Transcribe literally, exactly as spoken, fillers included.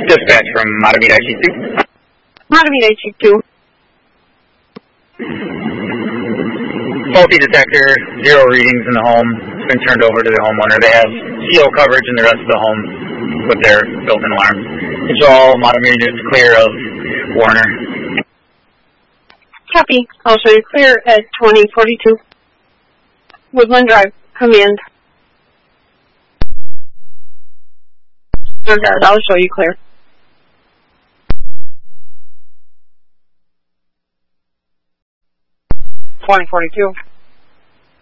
Dispatch from Matamidi I C two. Matamidi I C two. Faulty detector, zero readings in the home. It's been turned over to the homeowner. They have C O coverage in the rest of the home with their built-in alarms. It's all Matamidi is clear of Warner. Copy. I'll show you clear at twenty forty-two. Woodland Drive. Come in. I'll show you clear. twenty forty-two.